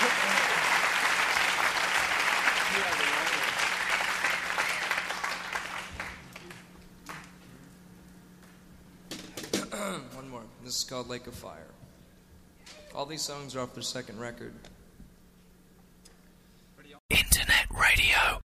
One more. This is called Lake of Fire. All these songs are off their second record. Internet radio.